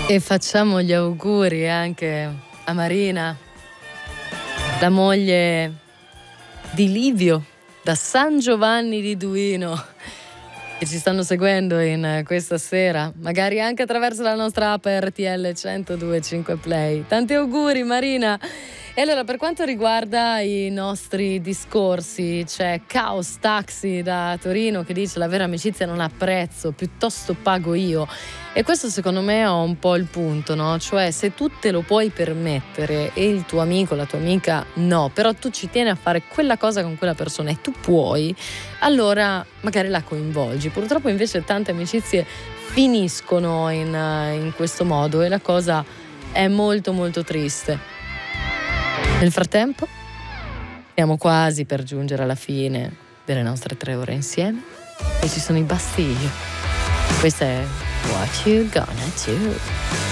E facciamo gli auguri anche a Marina, la moglie di Livio da San Giovanni di Duino, che ci stanno seguendo in questa sera, magari anche attraverso la nostra app RTL 102.5 Play. Tanti auguri Marina! E allora, per quanto riguarda i nostri discorsi, c'è Chaos Taxi da Torino che dice: la vera amicizia non ha prezzo, piuttosto pago io. E questo secondo me è un po' il punto, no? Cioè, se tu te lo puoi permettere e il tuo amico, la tua amica no, però tu ci tieni a fare quella cosa con quella persona e tu puoi, allora magari la coinvolgi. Purtroppo invece tante amicizie finiscono in questo modo e la cosa è molto molto triste. Nel frattempo siamo quasi per giungere alla fine delle nostre 3 ore insieme e ci sono i Bastille. Questa è What You Gonna Do.